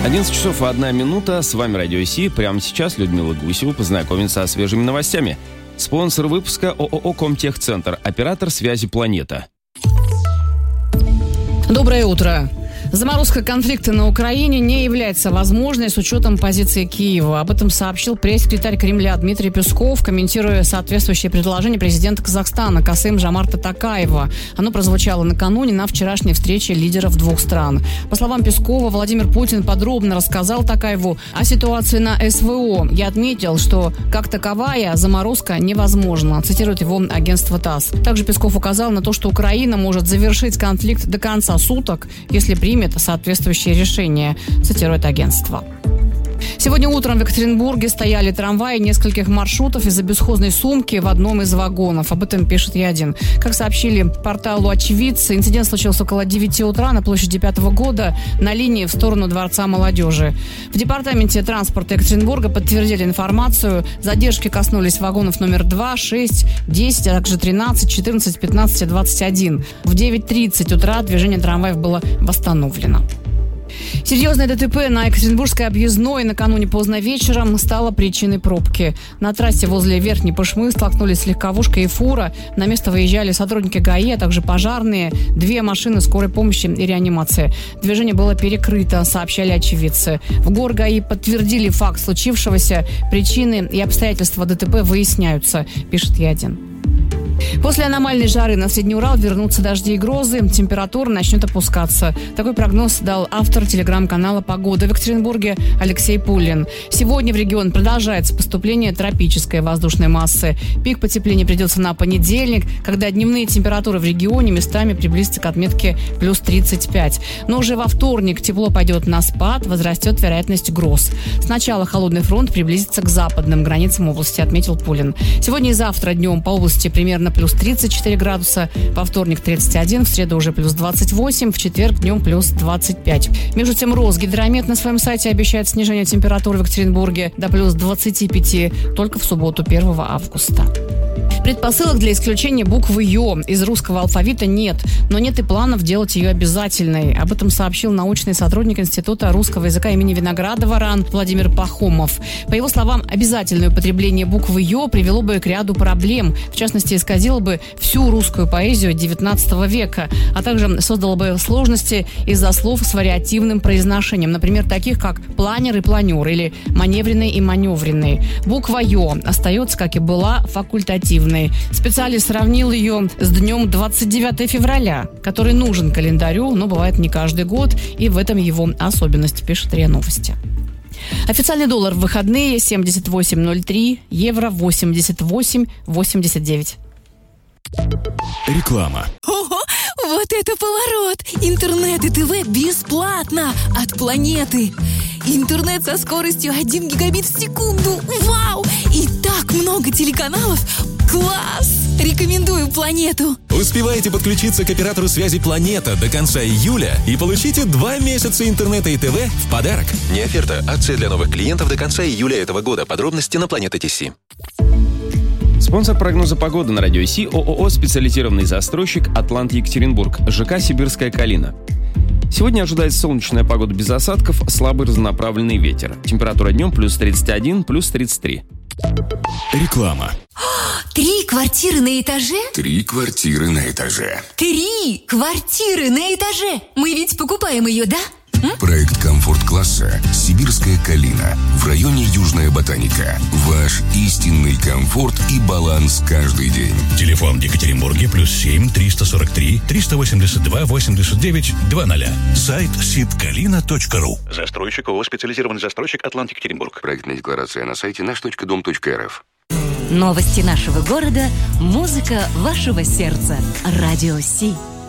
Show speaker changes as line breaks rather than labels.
11 часов и 1 минута. С вами Радио Си. Прямо сейчас Людмила Гусева познакомится со свежими новостями. Спонсор выпуска ООО «Комтехцентр». Оператор связи «Планета».
Доброе утро. Заморозка конфликта на Украине не является возможной с учетом позиции Киева. Об этом сообщил пресс-секретарь Кремля Дмитрий Песков, комментируя соответствующее предложение президента Казахстана Касым-Жомарта Токаева. Оно прозвучало накануне на вчерашней встрече лидеров двух стран. По словам Пескова, Владимир Путин подробно рассказал Токаеву о ситуации на СВО и отметил, что как таковая заморозка невозможна, цитирует его агентство ТАСС. Также Песков указал на то, что Украина может завершить конфликт до конца суток, если примет соответствующее решение, цитирует агентство. Сегодня утром в Екатеринбурге стояли трамваи нескольких маршрутов из-за бесхозной сумки в одном из вагонов. Об этом пишет Е1. Как сообщили порталу очевидцы, инцидент случился около 9 утра на площади 5-го года на линии в сторону Дворца молодежи. В департаменте транспорта Екатеринбурга подтвердили информацию. Задержки коснулись вагонов номер 2, 6, 10, а также 13, 14, 15 и 21. В 9:30 утра движение трамваев было восстановлено. Серьезное ДТП на Екатеринбургской объездной накануне поздно вечером стало причиной пробки. На трассе возле Верхней Пышмы столкнулись легковушка и фура. На место выезжали сотрудники ГАИ, а также пожарные, 2 машины скорой помощи и реанимации. Движение было перекрыто, сообщали очевидцы. В ГОР-ГАИ подтвердили факт случившегося. Причины и обстоятельства ДТП выясняются, пишет Е1. После аномальной жары на Средний Урал вернутся дожди и грозы, температура начнет опускаться. Такой прогноз дал автор телеграм-канала «Погода» в Екатеринбурге Алексей Пулин. Сегодня в регион продолжается поступление тропической воздушной массы. Пик потепления придется на понедельник, когда дневные температуры в регионе местами приблизятся к отметке плюс 35. Но уже во вторник тепло пойдет на спад, возрастет вероятность гроз. Сначала холодный фронт приблизится к западным границам области, отметил Пулин. Сегодня и завтра днем по области примерно плюс 34 градуса, во вторник 31, в среду уже плюс 28, в четверг днем плюс 25. Между тем, Росгидромет на своем сайте обещает снижение температуры в Екатеринбурге до плюс 25 только в субботу 1 августа. Предпосылок для исключения буквы «ё» из русского алфавита нет, но нет и планов делать ее обязательной. Об этом сообщил научный сотрудник Института русского языка имени Виноградова РАН Владимир Пахомов. По его словам, обязательное употребление буквы «ё» привело бы к ряду проблем, в частности, исказило бы всю русскую поэзию XIX века, а также создало бы сложности из-за слов с вариативным произношением, например, таких как «планер» и «планер» или «маневренный» и «маневренный». Буква «ё» остается, как и была, факультативной. Специалист сравнил ее с днем 29 февраля, который нужен календарю, но бывает не каждый год, и в этом его особенность, пишет РИА Новости. Официальный доллар в выходные 78.03, евро 88.89.
Реклама.
Ого, вот это поворот! Интернет и ТВ бесплатно от Планеты. Интернет со скоростью 1 гигабит в секунду. Вау! И так много телеканалов. Класс! Рекомендую Планету.
Успевайте подключиться к оператору связи «Планета» до конца июля и получите 2 месяца интернета и ТВ в подарок. Не оферта. Акция для новых клиентов до конца июля этого года. Подробности на Planet.si.
Спонсор прогноза погоды на Радио Си ООО «Специализированный застройщик Атлант Екатеринбург», ЖК «Сибирская Калина». Сегодня ожидается солнечная погода без осадков, слабый разнонаправленный ветер. Температура днем плюс 31, плюс 33.
Реклама.
3 квартиры на этаже?
3 квартиры на этаже.
3 квартиры на этаже! Мы ведь покупаем ее, да?
Проект комфорт-класса «Сибирская Калина» в районе Южная Ботаника. Ваш истинный комфорт и баланс каждый день.
Телефон в Екатеринбурге +7 343 382 89 00. Сайт sibkalina.ru.
Застройщик ООО «Специализированный застройщик Атлант Екатеринбург».
Проектная декларация на сайте наш.дом.рф.
Новости нашего города, музыка вашего сердца. Радио Си.